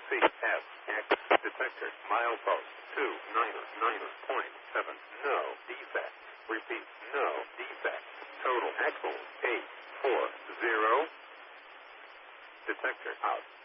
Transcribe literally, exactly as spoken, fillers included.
C S X detector milepost two niner niner point seven. No defect. Repeat, no defect. Total axle eight four zero. Detector out.